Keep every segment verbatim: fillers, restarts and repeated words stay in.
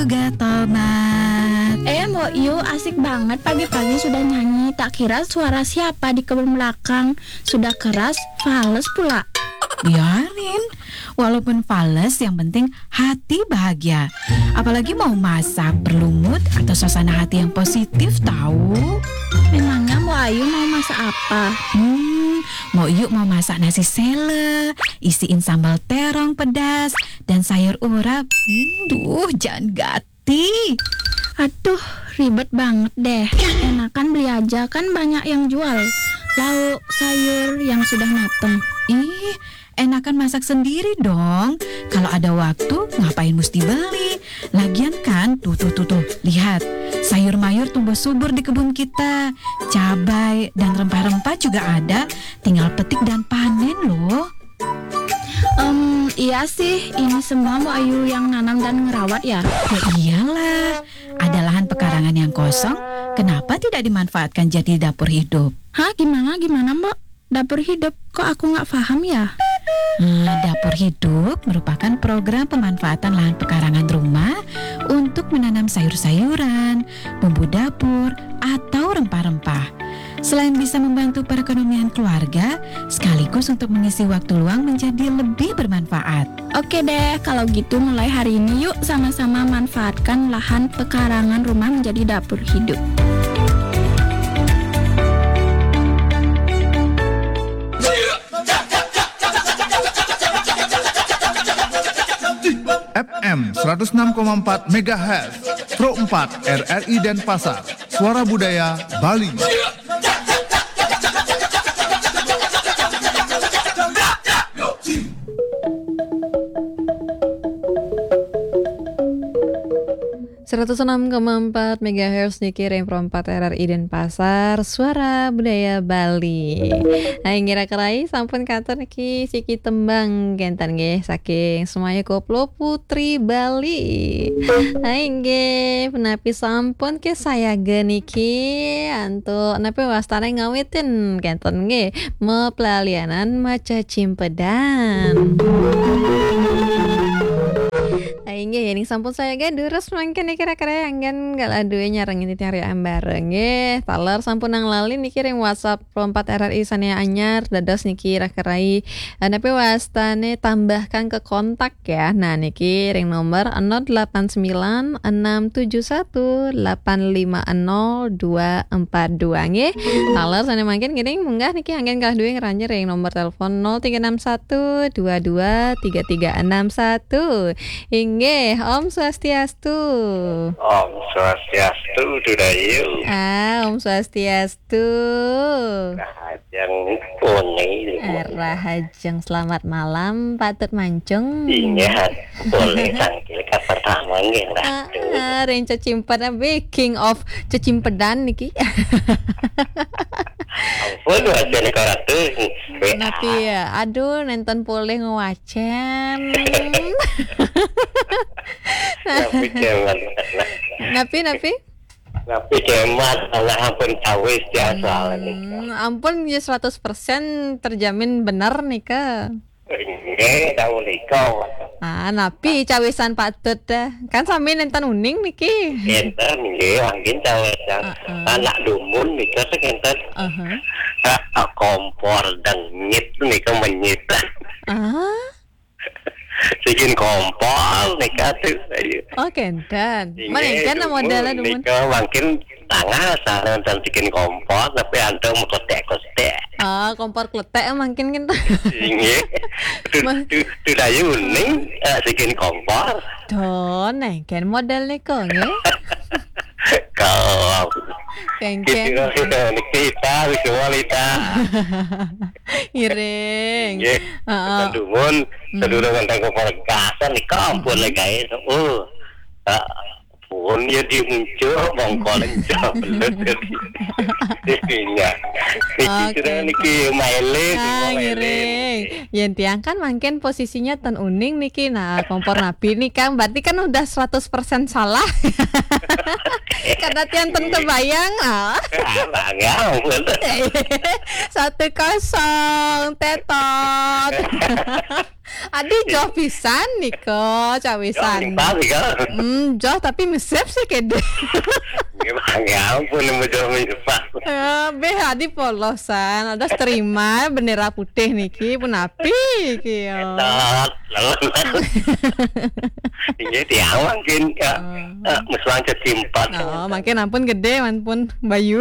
juga tomat. Eh Mbok Yu, asik banget pagi-pagi sudah nyanyi. Tak kira suara siapa di kebun belakang. Sudah keras, fales pula. Biarin, walaupun fales yang penting hati bahagia. Apalagi mau masak perlu mood atau suasana hati yang positif tahu. Memangnya Mbok Ayu mau masak apa? Hmm, mau yuk mau masak nasi sele, isiin sambal terong pedas dan sayur urap. Hmm, duh, jangan gati. Aduh, ribet banget deh. Enakan beli aja, kan banyak yang jual lauk sayur yang sudah mateng. Ih, enakan masak sendiri dong. Kalau ada waktu, ngapain mesti beli? Lagian kan, tuh tuh tuh tuh, lihat, sayur mayur tumbuh subur di kebun kita. Cabai dan rempah-rempah juga ada, tinggal petik dan panen loh. Um, iya sih, ini semua Mbak Ayu yang nanam dan ngerawat ya? Ya iyalah, ada lahan pekarangan yang kosong, kenapa tidak dimanfaatkan jadi dapur hidup? Hah, gimana, gimana Mbak? Dapur hidup, kok aku nggak paham ya? Hmm, dapur hidup merupakan program pemanfaatan lahan pekarangan rumah untuk menanam sayur-sayuran, bumbu dapur, atau rempah-rempah. Selain bisa membantu perekonomian keluarga, sekaligus untuk mengisi waktu luang menjadi lebih bermanfaat. Oke deh, kalau gitu mulai hari ini yuk sama-sama manfaatkan lahan pekarangan rumah menjadi dapur hidup. F M seratus enam koma empat megahertz, Pro empat R R I Denpasar, Suara Budaya Bali. seratus enam koma empat megahertz dikirim Pro empat R R I Denpasar, Suara Budaya Bali. Aing kira kerai sampun katur niki siki tembang gentan nggih saking Semaya Koplo Putri Bali. Aing nggih penapi sampun ke saya geniki antuk napi wastane ngawitin gentan nggih mepelalianan maca cimpedan. Aing ge yang sampun saya ge durus mangken kira-kira anggen gal aduwe nyareng ini tiari bareng ge taler sampun nang lali niki ring WhatsApp Pro empat R R I Sanea Anyar dados niki kira-kira napi wastane tambahkan ke kontak ya. Nah niki ring nomor nol delapan sembilan enam tujuh satu delapan lima nol dua empat dua nggih. Taler sane mangken giring munggah niki anggen kalah duwe ngeranjer ring nomor telepon nol tiga enam satu dua dua tiga tiga enam satu. Inggih, Om Swastiastu. Om Swastiastu, Dudayu. Ah, Om Swastiastu. Rahajeng puni. Rahajeng selamat malam, Patut Mancung. Iya, boleh tangkil ke pertama nggih, Ratu. Ah, ring cecimpedan king of cecimpedan niki. Ampun wajan kok Ratu. Tapi ya, aduh nonton boleh ngewacan. Tapi keman. Napi napi? Tapi keman Allah ampun cawis ya soal ini. Hmm, ampun ya seratus persen terjamin benar nih Kak. Nggih, tahu nikah. Ah, napi cawisan patut dah. Kan sami nenten uning niki. Enten nggih, angin cawisan. Anak dumun nikah sekenten. Heeh. Kompor dan nyit nikah menyit. Ah. Bikin kompor nikah tuh. Oh, kentan. Mana kan modalnya dumun. Nikah makin tangah saran dan bikin kompor tapi antum kotek-kotek. Ah, kompor kletek makin kan. Iya. Tu dah uning bikin kompor. Don, kan modalnya kok nggih. Kau. Kengkeng. Kita visualita. Iring. Heeh. Dumun sedurung tentang kompor gasan di kampung lagi guys. Oh. Pun ya di muncul bongkolan jablet. Iya. Iki niki maile ngiring. Yen tiang kan mungkin posisinya ten uning niki nah kompor napi nih kan berarti kan udah seratus persen salah. Karena tiang ten kebayang ah. Satu kosong tetot. Adi joh pisan Niko, cawisan. Yang pasti kan. Hmm, joh tapi mesep sih kede. Gimana ya ampun mau coba pas. Eh, beh adi polosan, ada terima bendera putih niki pun api iki yo. Etot, lalu. Ini dia mungkin ya, meslang cetimpat. Oh, makin ampun gede, ampun Bayu.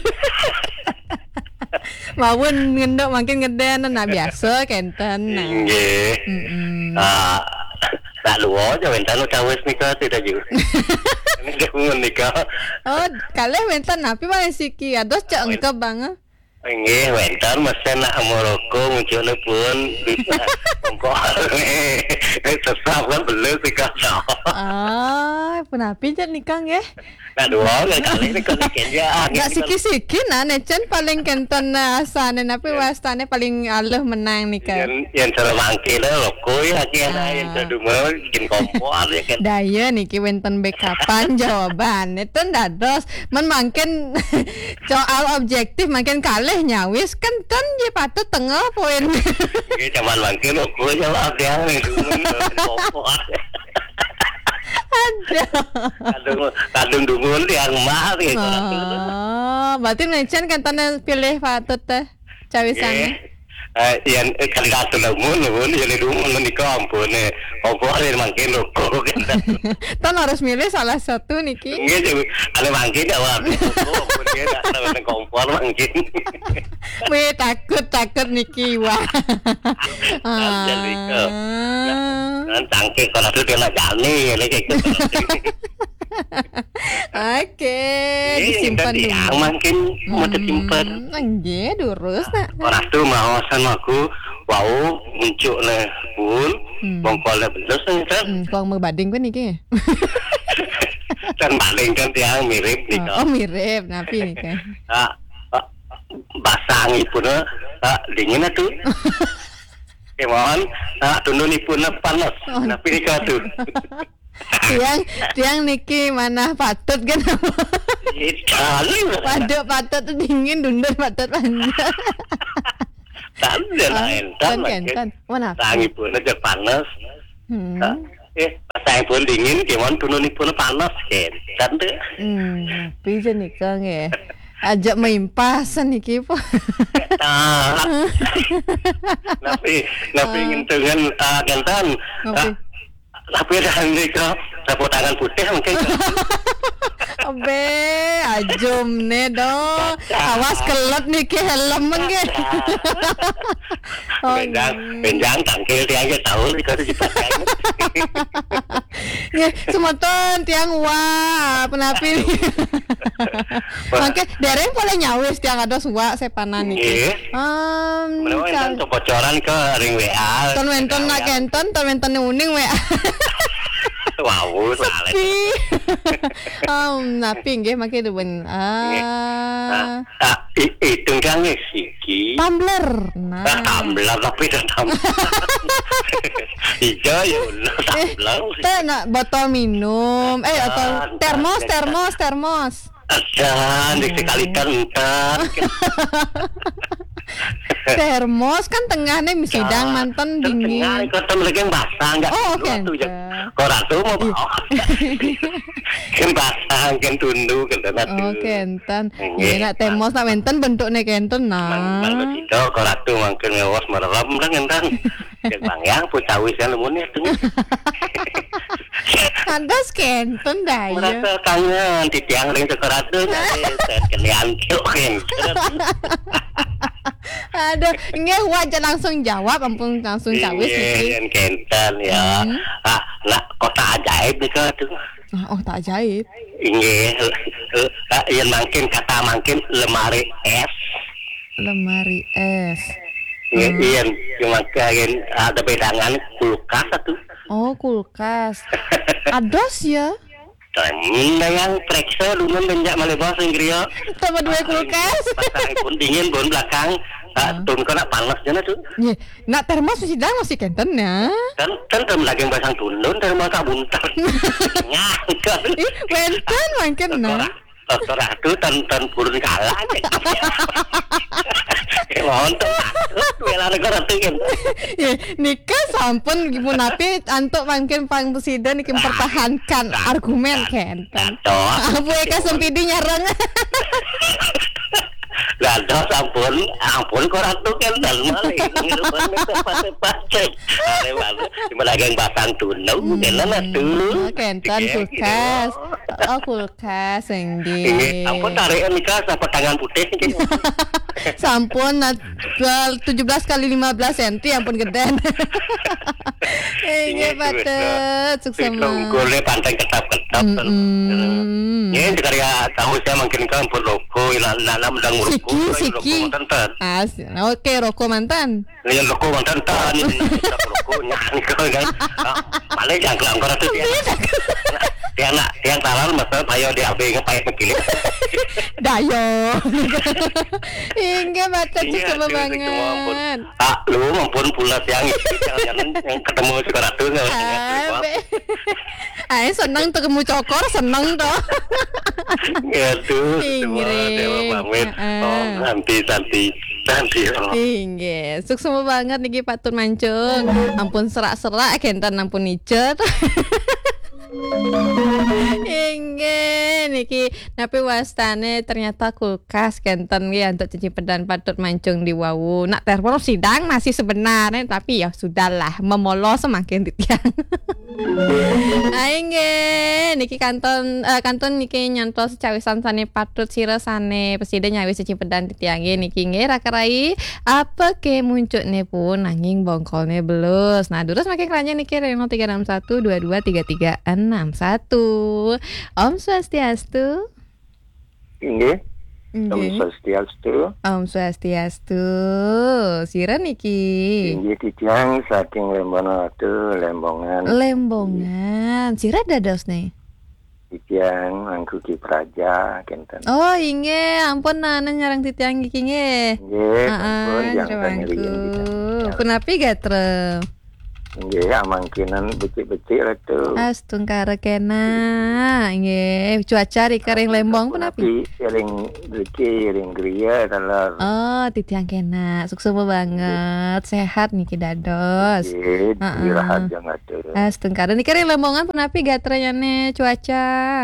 Mawon ngendok makin gede nah biasa kenten nah. Nggih. Heeh. Ah, tak luo aja wentan cawes nikah tidak juga. Ini dia mau nikah. Oh, kalih wenten napi wae siki ados cek engke banget. Nggih, wentan mesen nak Moroko munculnya pun engko. Eh, tetap kan belum nikah. Ah, penapi jan nikah nggih. Nah, dua kali nikah nikah. Enggak siki-siki nah necen paling kenten asane napi wastane paling alih menang nikah. Yang yang cara mangke lah loko ya kira yang kedua bikin kompor ya kan. Daya niki wenten backupan jawaban itu dados men mangken soal objektif makin kalih nyawis kenten je patut tengah poin. Oke, cuman mangke loko jawab dia bikin kompor. Ada. Kadung kadung dungun yang mah gitu. Oh, berarti necen kentane pilih patut teh cawisane. Eh, yang kali satu lamun lamun jadi dungun di kampung nih. Kompor yang mangke loko kan. Ton harus milih salah satu niki. Nggih, jadi ada mangke jawab. Kompor dia tak tahu kompor mangke. Wih takut takut niki wah. Jadi ke. Kan tangke kalau tu dia nak jani lagi ke. Oke, disimpan dulu. Yang mungkin mau disimpan. Nggih, durus nak. Orang tu mau sama aku, wow muncul le pun, bongkol le belus kan. Hmm, kong membanding kan niki. Dan baling kan tiang mirip ni Oh, kan. mirip napi nih kan. Ah, basang pun ah dingin tu. Kemohon, ah tunduk ni pun panas. Napi ni tu. Tiang tiang niki mana patut kan? Sekali. Paduk patut tu dingin, dundun patut panjang. Tak ada lain. Kan kan. Mana? Tangi pun aja panas. Hmm. Eh, pasang pun dingin, kemohon tunduk ni pun panas kan. Tak ada. Hmm, napi je nikah nge. Ajak meimpasan niki po. Ah. Napi napi ingin dengan ah gantan. Tapi dah nikah, sapu tangan putih mungkin. Abe, ajum ne do. Awas kelet niki helm nge. Benjang, benjang tangkil dia aja tahu kalau dipakai. Nge, semoton tiang wah, penapi. Mangke dereng boleh nyawis tiang ada suwa sepanan niki. Um, Menawa enten bocoran ke ring W A. ton wenton nak kenten, ton wenton uning we. Wow, salah. Pi. Um, napi nggih make dewen. Ah. Ah, itu kan siki. Tumbler. Ah, Nah. tumbler tapi dah tumbler. Iya ya, tumbler. Teh nak botol minum. Eh, atau termos, termos, termos. Asan, dikalikan entar. Termos kan tengahnya sidang mantan dingin. Tengah kau tem lagi yang basah enggak? Oh, oke. Kau ratu mau bawa. Kan basah, kan tundu, kan ratu. Oh, kenten. Ini nak termos nak wenten bentuknya kenten nah. Mang itu kau ratu mungkin ngewas merem lah kan. Kan bang yang putawis kan lemunnya tu. Ada kenten dah ya. Merasa kangen di tiang ring kau ratu. Kalian tu kan. Aduh, nggak wajah langsung jawab, ampun langsung cawis niki. Iya, kenten ya. Ah, nak kota ajaib ni kau tu. Oh, tak ajaib. Iya, yang mungkin kata mungkin lemari es. Lemari es. Iya, iya, cuma kain ada bedangan kulkas satu. Oh, kulkas. Ados ya. Dan yang periksa dulu menjak malebas Inggris. Tambah dua kulkas. Pasang pun dingin pun belakang. Tun kau nak panasnya na tu. Ye, nak termos masih dah masih kenten ya. Kan kan tem lagi yang pasang tundun terima tak buntar. Ngah kan. Ih, wenten mungkin nah. dokter atuh tan tan purun kalah cek. Ngonten atuh bela negara teu kan. Ya, nikah sampun gimana napi antuk mangkin pang presiden iki mempertahankan argumen kan. Dados. Abu eka sempidi nyareng. Dados ampun, ampun kok ratu kan dal malih. Ngirupan tepat-tepat. Are wae dimalagang batang tunau kenan atuh. Kenten kulkas. Oh, kulkas engge. Ini ampun tarik nikah sampai tangan putih. Sampun nat tujuh belas kali lima belas senti ampun geden. Iya patut sukses mah. Unggulnya panteng ketap-ketap. Ini karya tahu saya makin kan pun loko nana mendang Siki siki. As, oke rokok mantan. Ini loko mantan tan ini rokonya kan. Malah jangklang kau tuh dia. Dia nak dia taral masa payo dia abe ngapai begini. Dayo. Hingga baca cukup banget. Ah, lu mampun pula yang jangan yang ketemu sekarang tuh nggak. Ah, senang ketemu cokor senang toh. Ya tuh. Ingrid. Dewa pamit. Oh, nanti nanti nanti. Hingga sukses banget niki patut mancung. Ampun serak-serak kenten ampun icet. Hingga niki napi wastane ternyata kulkas kenten ya untuk cuci pedan patut mancung di wawu. Nak terpon sidang masih sebenarnya tapi ya sudahlah memolos semakin ditiang. Aingge niki kanton uh, kanton niki nyantol secawisan sane patut sira sane presiden nyawis cuci pedan ditiange niki nge rakarai apa ke muncukne pun nanging bongkolne belus. Nah terus makin keranya niki Reno tiga enam satu dua dua tiga tiga enam satu. Om Swastiastu. Inggih. Om Nggih. Swastiastu. Om Swastiastu. Sira niki. Inggih titiang saking Lembongan atuh Lembongan. Lembongan. Sira dados nih. Titiang angku ki praja kenten. Oh inge, ampun nana nyarang titiang iki nge. Nggih, Heeh, ampun yang jrawangku. panilih. Punapi gatre. Nggih, amangkinan becik-becik atuh. Astungkara kena. Inge, cuaca di kering Lembong punapi. Tapi ring beki ring griya talar. Oh, titiang kena. Sukses banget. Sehat niki dados. Nggih, Heeh. dirahat jang atuh. Astungkara di kering Lembongan punapi gatrenya nih cuaca.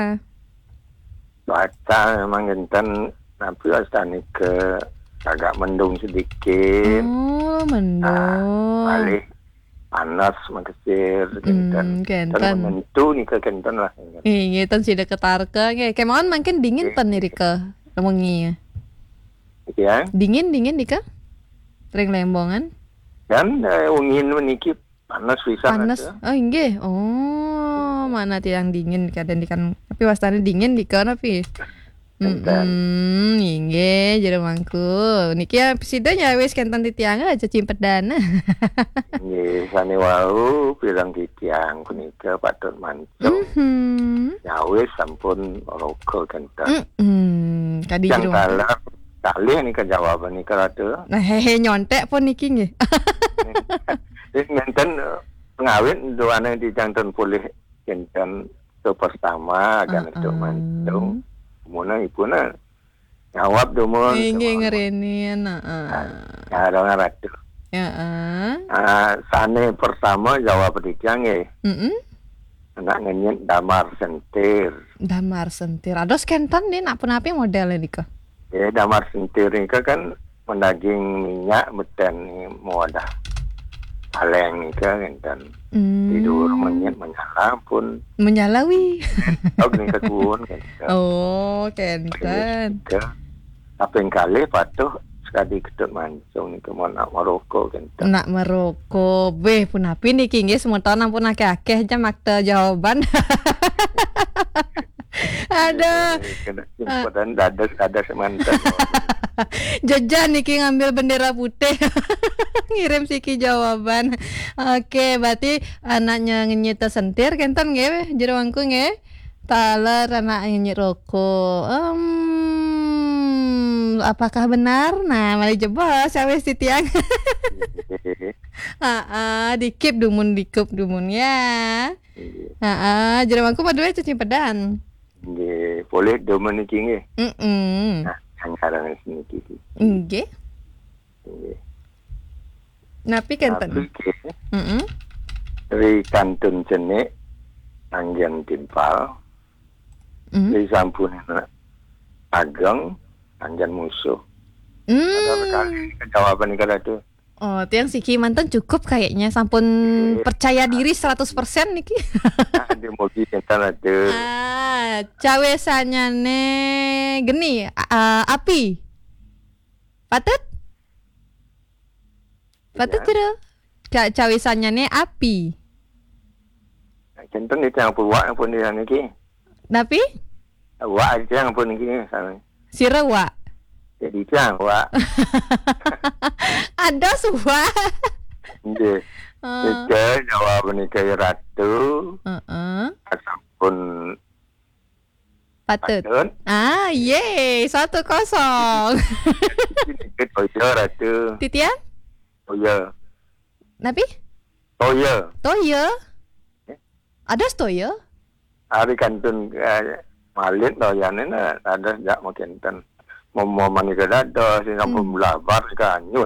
Cuaca memang genten napi astane ke agak mendung sedikit. Oh, mendung. Malih panas makasir Hmm, kenten. kenten. Dan menentu nih ke kenten lah. Iya, tan sida ketarke nge. Kemauan makin dingin pan nih ke lemongi. Gitu ya. Dingin dingin dika. Ring Lembongan. Dan eh, ungin meniki panas pisan Panas. atuh. Oh, inggih. Oh, mana tiang dingin kadang dikan. Tapi wastane dingin dika napi. Hmm, inggih jero mangku. Niki ya sida nyawis kenten titiang aja cimpedan. Nggih, sane wau pirang titiang punika patut mancung. Hmm. Nyawis sampun roko kenten. Hmm, kadi Yang jero. kalah kalih nih ke jawaban nih kalau Nah, hehe nyontek pun niki nggih. Wis ngenten pengawin doane dijanten pulih kenten to pertama agan untuk mancung. Muna ipuna jawab dumun. Inggih ngerenin, heeh. Ya dong ratu. Heeh. Ah sane pertama jawab dikang nggih. Heeh. Anak ngenyet damar sentir. Damar sentir. Ados kenten nih nak punapi modelnya dika. Ya damar sentir ini kan mendaging minyak beten nih modah. Kaleng nih kan enten. Hmm. Tidur menyet menyala pun. Menyalawi. Oh nih kebun kan. Oh, kenten. Apa yang kali patuh sekali ketut mancung nih kemana nak Maroko kan. Nak meroko. Beh punapi niki nggih semonton ampun akeh-akeh aja makta jawaban. Ada. Dan dadas dadas semantan. Jajan niki ngambil bendera putih. Ngirim siki jawaban. Oke, berarti anaknya ngenyita sentir kenten nggih jero wangku nggih. Taler anak ngenyit rokok. Um, apakah benar? Nah, mari coba sawis titiang. Heeh, dikip dumun dikup dumun ya. Heeh, jero wangku padahal cuci pedan. Nggih. nggih, boleh domen iki nggih. Mm-mm. Nah, sangarang niki iki. Nggih. Nggih. Napi kenten. Nggih. Mm-mm. Ri kantun jenik anggen timpal. Mm. Ri sampun ageng anggen musuh. Mm. Ada jawaban iki kada tuh. Oh, tiang Siki mantan cukup kayaknya sampun percaya diri seratus persen niki. Ada mobil kentan ada. Ah, cawesannya ne geni uh, api. Patut? Patut tidak? Ca cawesannya ne api. Kentan itu yang buat yang pun yang niki. Tapi? Wak aja yang pun niki sama. Sira wa. Jadi yang wak. Ada suwa. Nggih. Uh. Itu jawaban niki ratu. Heeh. Ataupun Patut. patut. Ah, yeay, satu kosong. Niki toyo ratu. Titian? Toyo. Napi? Toyo. Toyo? Ada stoyo? Hari kantun eh, malit toyane na ada jak mau kenten. Momoman ika dado sing sampun blabar ika anyut.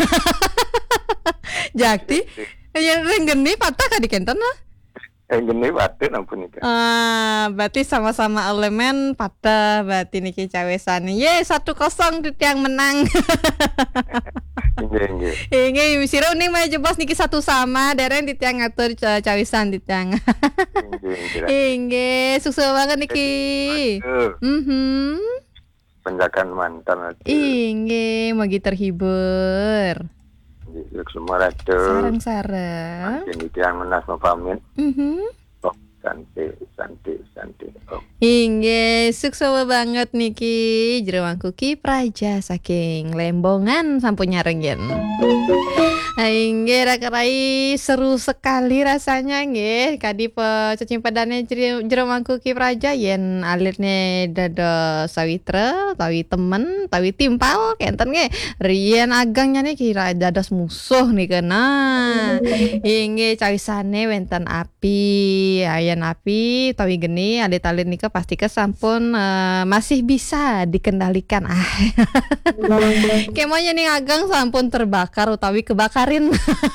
Jakti? Yang renggeni patah ka di kenten lah? Eh geni patut ampun ika. Ah, berarti sama-sama elemen patah berarti niki cawesan. Ye, satu kosong yang menang. Nggih nggih. Inge sira uning mah jebos niki satu sama, dereng ditiang ngatur ca- cawesan ditiang. Nggih. Inge, sukses banget niki. Mhm. Penjakan mantan itu. Inge, magi terhibur. Nggih, semua ratu. Sarang-sarang. Jadi yang menas pamit. Mhm. Oh, santai, santai, santai. Oh. Inge, sukses banget niki. Jeroang kuki praja saking Lembongan sampun nyarengin. Inge rakarai seru sekali rasanya nggih. Kadi pe cacimpadane jeroang kuki praja yen alirne dada sawitra, tawi temen, tawi timpal kenten nggih. Rien agangnya nih kira dados musuh nih kena. Inge cawisane wenten api, ayan api, tawi geni alit-alit nika pasti kesampun uh, masih bisa dikendalikan. Ah. Kemonya nih agang sampun terbakar utawi kebakarin.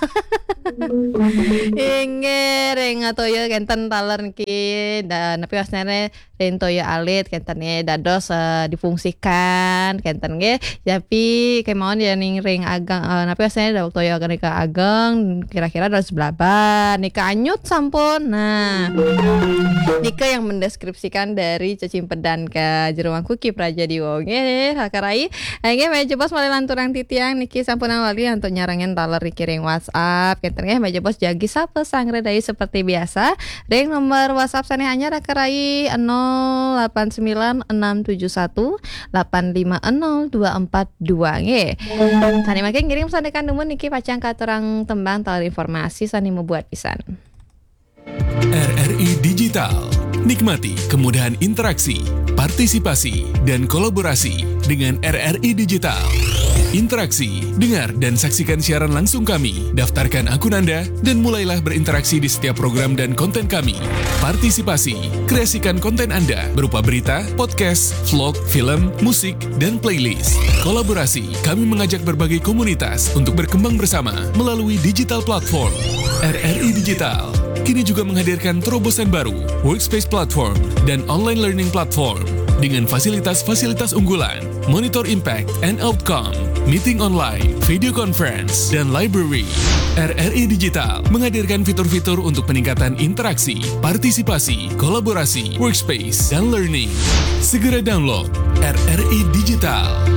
Inge reng atoyo kenten taler niki dan tapi wasnane ren toyo alit kenten nge dados uh, difungsikan kenten nge tapi kemauan ya ning ring agang uh, napi wasnane da toyo agang nika ageng kira-kira dados blabar nika anyut sampun. Nah, nika yang mendeskripsikan dari cacimpedan ke jeroang kuki praja di wonge hakarai nge meja bos malih lanturang titiang niki sampun awali untuk nyarangin taler iki ring WhatsApp kenten nge meja bos jagi sapa sangredai seperti biasa ring nomor WhatsApp sane anyar hakarai nol delapan sembilan enam tujuh satu delapan lima nol dua empat dua nge. Sani makin ngirim sandekan dumun niki pacang katurang tembang taler informasi sani membuat pisan. R R I Digital. Nikmati kemudahan interaksi, partisipasi, dan kolaborasi dengan R R I Digital. Interaksi, dengar dan saksikan siaran langsung kami, daftarkan akun Anda, dan mulailah berinteraksi di setiap program dan konten kami. Partisipasi, kreasikan konten Anda berupa berita, podcast, vlog, film, musik, dan playlist. Kolaborasi, kami mengajak berbagai komunitas untuk berkembang bersama melalui digital platform. R R I Digital kini juga menghadirkan terobosan baru, workspace platform, dan online learning platform dengan fasilitas-fasilitas unggulan, monitor impact and outcome, meeting online, video conference, dan library. R R I Digital menghadirkan fitur-fitur untuk peningkatan interaksi, partisipasi, kolaborasi, workspace, dan learning. Segera download R R I Digital.